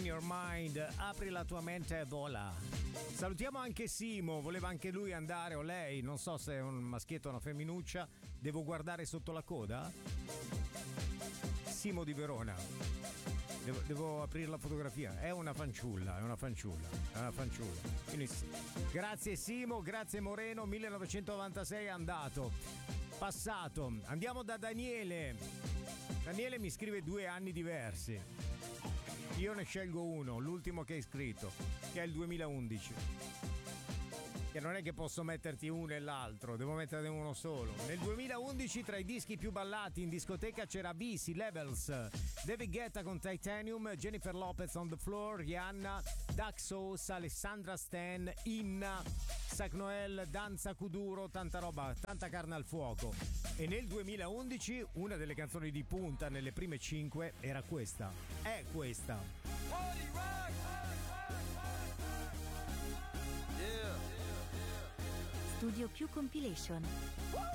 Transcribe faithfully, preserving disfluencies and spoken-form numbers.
Your Mind, apri la tua mente e vola. Salutiamo anche Simo, voleva anche lui andare o lei, non so se è un maschietto o una femminuccia. Devo guardare sotto la coda? Simo di Verona. Devo, devo aprire la fotografia. È una fanciulla, è una fanciulla, è una fanciulla. Quindi, grazie Simo, grazie Moreno, millenovecentonovantasei è andato. Passato. Andiamo da Daniele. Daniele mi scrive due anni diversi. Io ne scelgo uno, l'ultimo che hai scritto, che è il duemilaundici. Che non è che posso metterti uno e l'altro, devo metterne uno solo. Nel duemilaundici tra i dischi più ballati in discoteca c'era V C Levels, David Guetta con Titanium, Jennifer Lopez on the Floor, Rihanna, Duck Sauce, Alessandra Stan, Inna, Sac Noel, Danza Kuduro, tanta roba, tanta carne al fuoco. E nel duemilaundici una delle canzoni di punta nelle prime cinque era questa. È questa. Studio Più Compilation.